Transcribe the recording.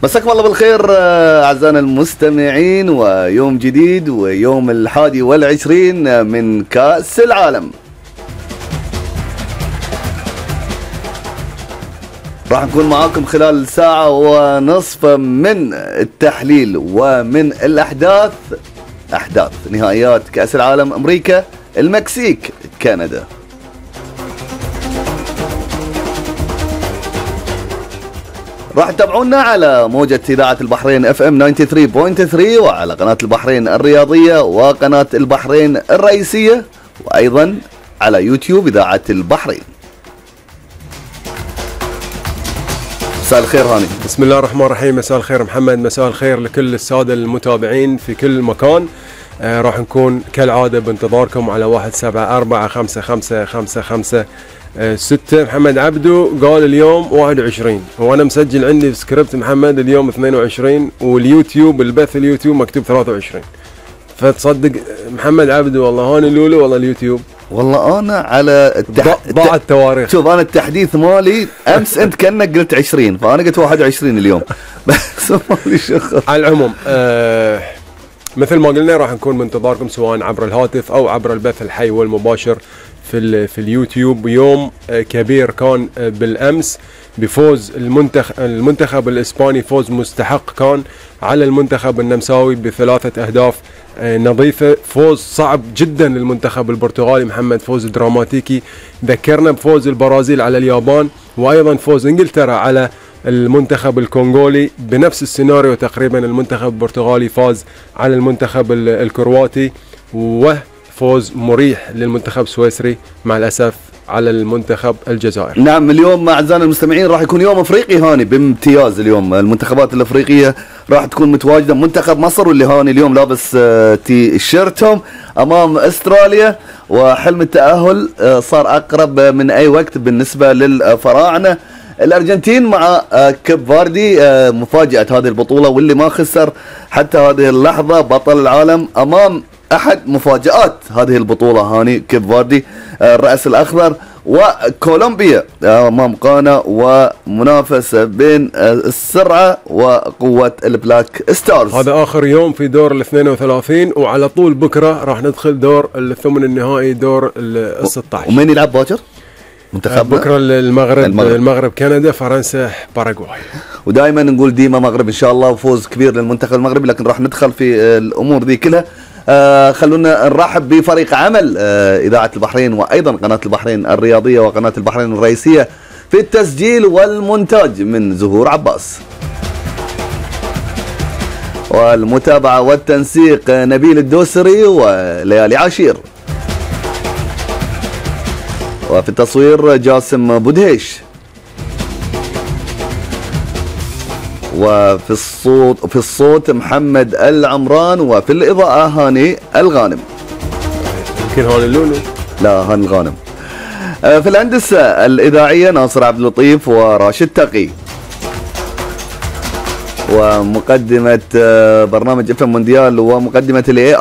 مساكم الله بالخير أعزائنا المستمعين، ويوم جديد ويوم 21 من كأس العالم. راح نكون معاكم خلال ساعة ونصف من التحليل ومن الأحداث، أحداث نهائيات كأس العالم أمريكا، المكسيك، كندا. راح تتابعونا على موجة إذاعة البحرين FM 93.3 وعلى قناة البحرين الرياضية وقناة البحرين الرئيسية، وأيضا على يوتيوب إذاعة البحرين. مساء الخير هاني. بسم الله الرحمن الرحيم. مساء الخير محمد، مساء الخير لكل السادة المتابعين في كل مكان. راح نكون كالعادة بانتظاركم على 174555556. محمد عبدو قال اليوم 21 وانا مسجل عندي في سكريبت محمد اليوم 22، واليوتيوب البث اليوتيوب مكتوب 23. فتصدق محمد عبدو والله هاني لولو والله اليوتيوب والله انا على ضاع التواريخ. شوف انا التحديث مالي امس انت كانك قلت 20 فانا قلت 21 اليوم بس مالي شغل. على العموم مثل ما قلنا راح نكون بانتظاركم سواء عبر الهاتف او عبر البث الحي والمباشر في اليوتيوب. يوم كبير كان بالامس بفوز المنتخب الاسباني، فوز مستحق كان على المنتخب النمساوي ب3 أهداف نظيفة. فوز صعب جدا للمنتخب البرتغالي محمد، فوز دراماتيكي ذكرنا بفوز البرازيل على اليابان، وايضا فوز انجلترا على المنتخب الكونغولي بنفس السيناريو تقريبا. المنتخب البرتغالي فاز على المنتخب الكرواتي، وفوز مريح للمنتخب السويسري مع الأسف على المنتخب الجزائري. نعم، اليوم أعزائنا المستمعين راح يكون يوم أفريقي هاني بامتياز. اليوم المنتخبات الأفريقية راح تكون متواجدة. منتخب مصر واللي هاني اليوم لابس تي شيرتهم أمام أستراليا، وحلم التأهل صار أقرب من أي وقت بالنسبة للفراعنة. الأرجنتين مع كيب فاردي، مفاجأة هذه البطولة واللي ما خسر حتى هذه اللحظة، بطل العالم أمام أحد مفاجآت هذه البطولة هاني كيب فاردي الرأس الأخضر. وكولومبيا أمام غانا، ومنافسة بين السرعة وقوة البلاك ستارز. هذا آخر يوم في دور 32، وعلى طول بكرة راح ندخل دور الثمن النهائي، دور 16. ومين يلعب باكر؟ منتخبنا بكرة المغرب كندا، فرنسا، باراغواي. ودائما نقول ديما مغرب ان شاء الله، وفوز كبير للمنتخب المغربي، لكن راح ندخل في الامور ذي كلها. خلونا نرحب بفريق عمل اذاعه البحرين وايضا قناه البحرين الرياضيه وقناه البحرين الرئيسيه في التسجيل والمونتاج من زهور عباس، والمتابعه والتنسيق نبيل الدوسري وليالي عاشير، وفي التصوير جاسم بودهيش، وفي الصوت محمد العمران، وفي الإضاءة هاني الغانم. يمكن هاني اللولو؟ لا، هاني الغانم. في الهندسة الإذاعية ناصر عبد اللطيف وراشد تقي، ومقدمة برنامج FM مونديال ومقدمة